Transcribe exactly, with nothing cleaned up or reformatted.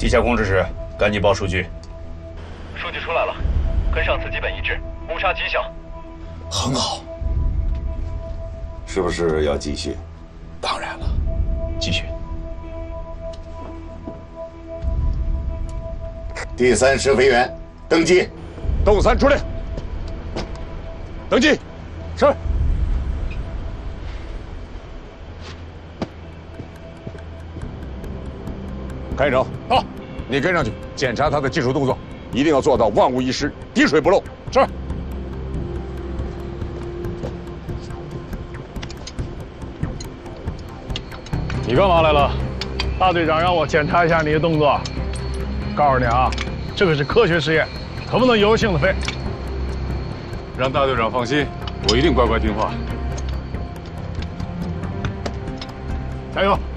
地下控制室，赶紧报数据。 数据出来了，跟上次基本一致，误差极小。 很好。是不是要继续？当然了， 继续。 第三试飞员登机。 动物三出列。登记。是。开一手。好，你跟上去检查他的技术动作，一定要做到万无一失，滴水不漏。是。 你干嘛来了？大队长让我检查一下你的动作。告诉你啊，这个是科学实验，可不能游性子飞。 让大队长放心，我一定乖乖听话。 加油！